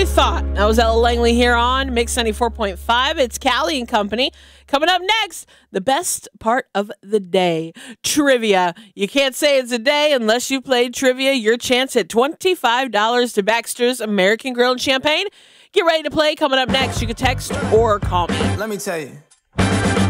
you thought. That was Ella Langley here on Mix 94.5. It's Callie and Company. Coming up next, the best part of the day, trivia. You can't say it's a day unless you played trivia. Your chance at $25 to Baxter's American Grill and Champagne. Get ready to play. Coming up next, you can text or call me. Let me tell you.